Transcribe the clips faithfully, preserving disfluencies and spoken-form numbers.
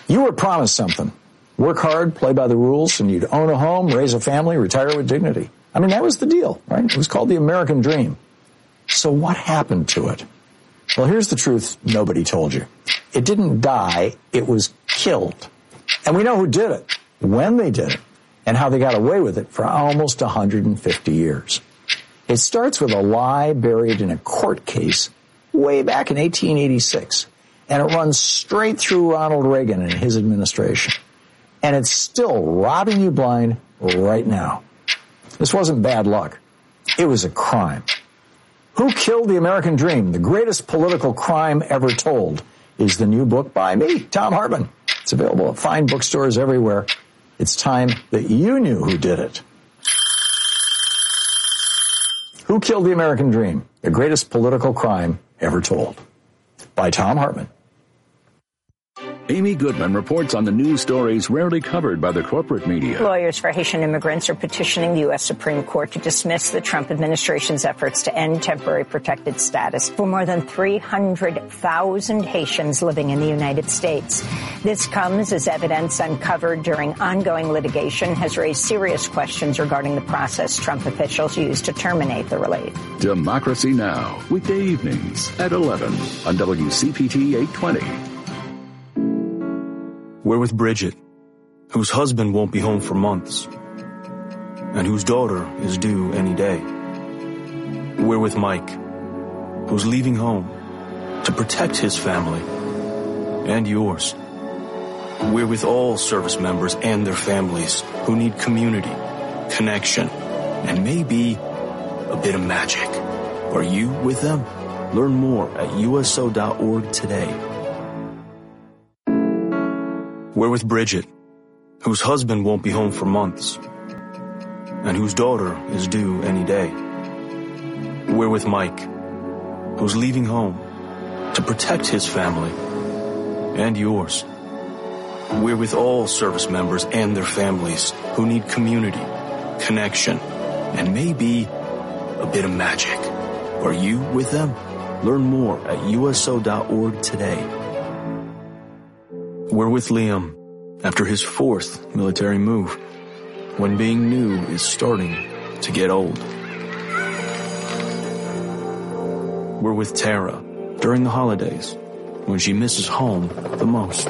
You were promised something. Work hard, play by the rules, and you'd own a home, raise a family, retire with dignity. I mean, that was the deal, right? It was called the American Dream. So what happened to it? Well, here's the truth nobody told you. It didn't die, it was killed. And we know who did it, when they did it, and how they got away with it for almost one hundred fifty years. It starts with a lie buried in a court case way back in eighteen eighty-six, and it runs straight through Ronald Reagan and his administration. And it's still robbing you blind right now. This wasn't bad luck. It was a crime. Who Killed the American Dream? The Greatest Political Crime Ever Told is the new book by me, Thom Hartmann. It's available at fine bookstores everywhere. It's time that you knew who did it. Who Killed the American Dream? The Greatest Political Crime Ever Told by Thom Hartmann. Amy Goodman reports on the news stories rarely covered by the corporate media. Lawyers for Haitian immigrants are petitioning the U S Supreme Court to dismiss the Trump administration's efforts to end temporary protected status for more than three hundred thousand Haitians living in the United States. This comes as evidence uncovered during ongoing litigation has raised serious questions regarding the process Trump officials used to terminate the relief. Democracy Now! Weekday evenings at eleven on W C P T eight twenty. We're with Bridget, whose husband won't be home for months, and whose daughter is due any day. We're with Mike, who's leaving home to protect his family and yours. We're with all service members and their families who need community, connection, and maybe a bit of magic. Are you with them? Learn more at U S O dot org today. We're with Bridget, whose husband won't be home for months, and whose daughter is due any day. We're with Mike, who's leaving home to protect his family and yours. We're with all service members and their families who need community, connection, and maybe a bit of magic. Are you with them? Learn more at U S O dot org today. We're with Liam after his fourth military move, when being new is starting to get old. We're with Tara during the holidays, when she misses home the most.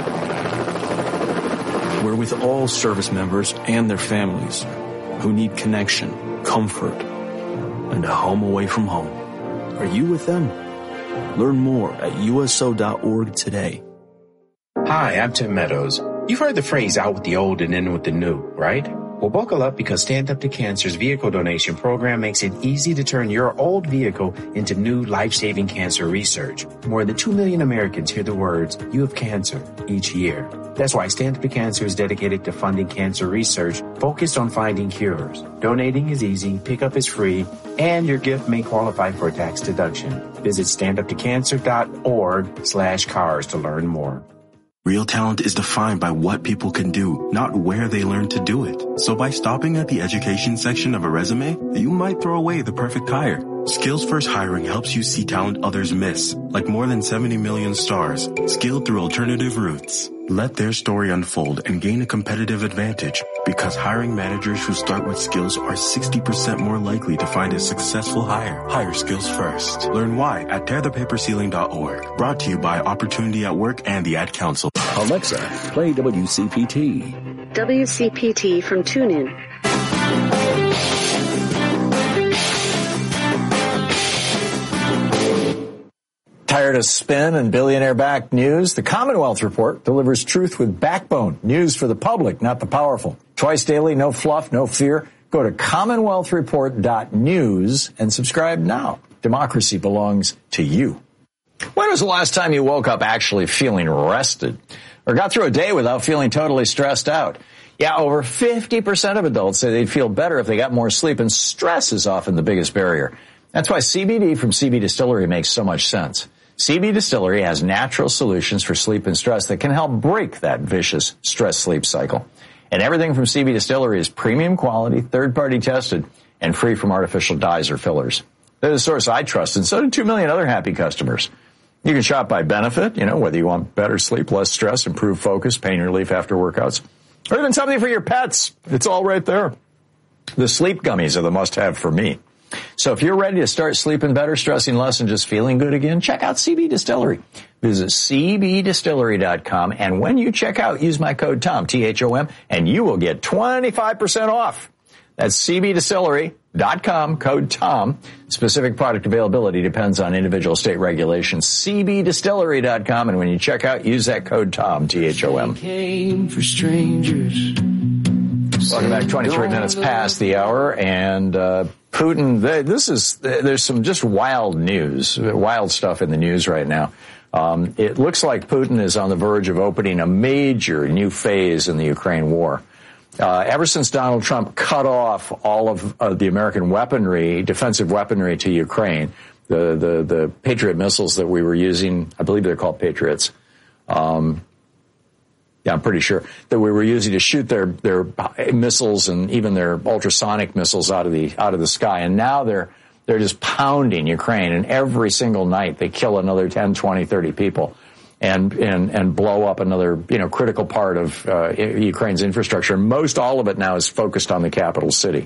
We're with all service members and their families who need connection, comfort, and a home away from home. Are you with them? Learn more at U S O dot org today. Hi, I'm Tim Meadows. You've heard the phrase out with the old and in with the new, right? Well, buckle up because Stand Up to Cancer's vehicle donation program makes it easy to turn your old vehicle into new life-saving cancer research. More than two million Americans hear the words, "You have cancer," each year. That's why Stand Up to Cancer is dedicated to funding cancer research focused on finding cures. Donating is easy, pickup is free, and your gift may qualify for a tax deduction. Visit stand up to cancer dot org slash cars to learn more. Real talent is defined by what people can do, not where they learn to do it. So by stopping at the education section of a resume, you might throw away the perfect hire. Skills First Hiring helps you see talent others miss, like more than seventy million stars, skilled through alternative routes. Let their story unfold and gain a competitive advantage, because hiring managers who start with skills are sixty percent more likely to find a successful hire. Hire skills first. Learn why at tear the paper ceiling dot org. Brought to you by Opportunity at Work and the Ad Council. Alexa, play W C P T. W C P T from TuneIn. Tired of spin and billionaire-backed news? The Commonwealth Report delivers truth with backbone. News for the public, not the powerful. Twice daily, no fluff, no fear. Go to commonwealth report dot news and subscribe now. Democracy belongs to you. When was the last time you woke up actually feeling rested? Or got through a day without feeling totally stressed out? Yeah, over fifty percent of adults say they'd feel better if they got more sleep, and stress is often the biggest barrier. That's why C B D from C B Distillery makes so much sense. C B Distillery has natural solutions for sleep and stress that can help break that vicious stress-sleep cycle. And everything from C B Distillery is premium quality, third-party tested, and free from artificial dyes or fillers. They're the source I trust, and so do two million other happy customers. You can shop by benefit, you know, whether you want better sleep, less stress, improved focus, pain relief after workouts, or even something for your pets. It's all right there. The sleep gummies are the must-have for me. So if you're ready to start sleeping better, stressing less, and just feeling good again, check out C B Distillery. Visit C B distillery dot com, and when you check out, use my code TOM, T H O M, and you will get twenty-five percent off. That's C B distillery dot com, code TOM. Specific product availability depends on individual state regulations. C B distillery dot com, and when you check out, use that code TOM, T H O M. Came for strangers. Welcome back, twenty-three minutes past the hour, and uh Putin, this is, there's some just wild news, wild stuff in the news right now. Um, it looks like Putin is on the verge of opening a major new phase in the Ukraine war. Uh, ever since Donald Trump cut off all of uh, the American weaponry, defensive weaponry to Ukraine, the, the, the Patriot missiles that we were using, I believe they're called Patriots, um, yeah, I'm pretty sure that we were using to shoot their, their missiles and even their ultrasonic missiles out of the, out of the sky. And now they're, they're just pounding Ukraine, and every single night they kill another ten, twenty, thirty people and, and, and blow up another, you know, critical part of, uh, Ukraine's infrastructure. Most all of it now is focused on the capital city.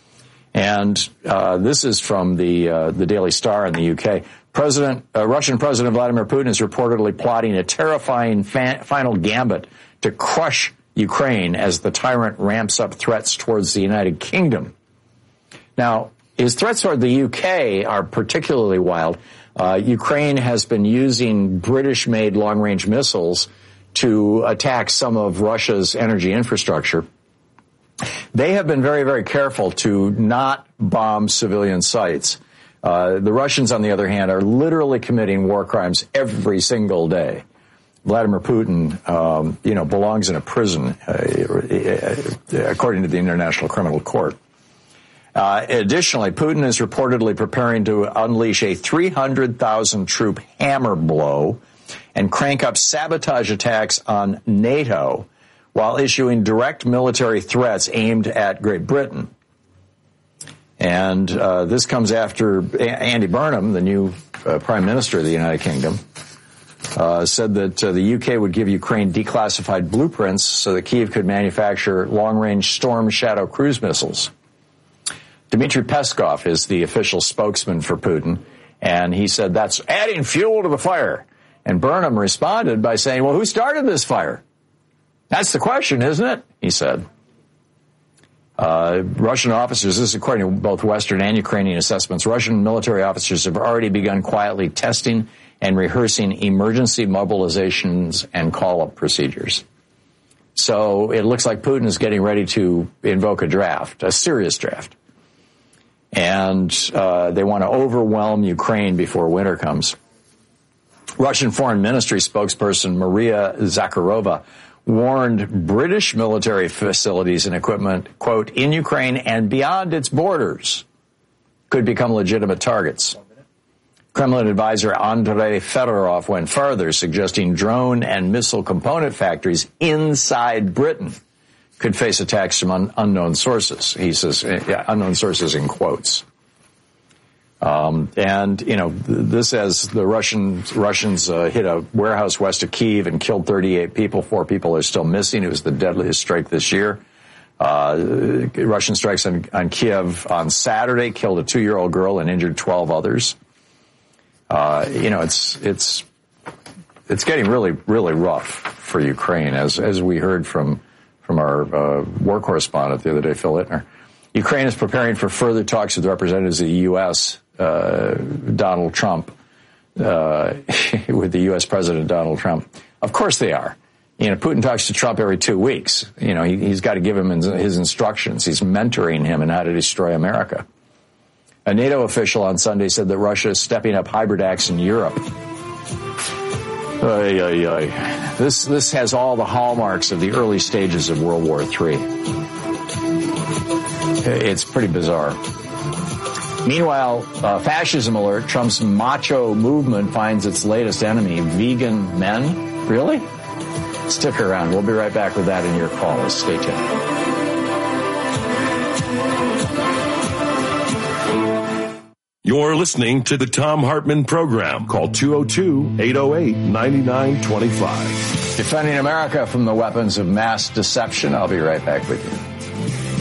And, uh, this is from the, uh, the Daily Star in the U K. President, uh, Russian President Vladimir Putin is reportedly plotting a terrifying fa- final gambit to crush Ukraine as the tyrant ramps up threats towards the United Kingdom. Now, his threats toward the U K are particularly wild. Uh, Ukraine has been using British-made long-range missiles to attack some of Russia's energy infrastructure. They have been very, very careful to not bomb civilian sites. Uh, the Russians, on the other hand, are literally committing war crimes every single day. Vladimir Putin, um, you know, belongs in a prison, uh, according to the International Criminal Court. Uh, additionally, Putin is reportedly preparing to unleash a three hundred thousand troop hammer blow and crank up sabotage attacks on NATO while issuing direct military threats aimed at Great Britain. And uh, this comes after Andy Burnham, the new uh, Prime Minister of the United Kingdom, uh, said that uh, the U K would give Ukraine declassified blueprints so that Kyiv could manufacture long-range Storm Shadow cruise missiles. Dmitry Peskov is the official spokesman for Putin, and he said that's adding fuel to the fire. And Burnham responded by saying, well, who started this fire? That's the question, isn't it? He said. Uh, Russian officers, this is according to both Western and Ukrainian assessments, Russian military officers have already begun quietly testing and rehearsing emergency mobilizations and call-up procedures. So it looks like Putin is getting ready to invoke a draft, a serious draft. And uh, they want to overwhelm Ukraine before winter comes. Russian Foreign Ministry spokesperson Maria Zakharova warned British military facilities and equipment, quote, in Ukraine and beyond its borders could become legitimate targets. Kremlin advisor Andrei Fedorov went further, suggesting drone and missile component factories inside Britain could face attacks from un- unknown sources. He says, yeah, unknown sources in quotes. Um, and, you know, this as the Russians, Russians uh, hit a warehouse west of Kyiv and killed thirty-eight people. Four people are still missing. It was the deadliest strike this year. Uh, Russian strikes on, on Kyiv on Saturday killed a two-year-old girl and injured twelve others. Uh, you know, it's, it's, it's getting really, really rough for Ukraine, as, as we heard from, from our, uh, war correspondent the other day, Phil Ittner. Ukraine is preparing for further talks with representatives of the U S, uh, Donald Trump, uh, with the U S President Donald Trump. Of course they are. You know, Putin talks to Trump every two weeks. You know, he, he's got to give him his instructions. He's mentoring him in how to destroy America. A NATO official on Sunday said that Russia is stepping up hybrid acts in Europe. Oy, oy, oy. This, this has all the hallmarks of the early stages of World War Three. It's pretty bizarre. Meanwhile, uh, fascism alert, Trump's macho movement finds its latest enemy, vegan men. Really? Stick around. We'll be right back with that in your calls. Stay tuned. You're listening to the Thom Hartmann Program. Call two oh two, eight oh eight, nine nine two five. Defending America from the weapons of mass deception. I'll be right back with you.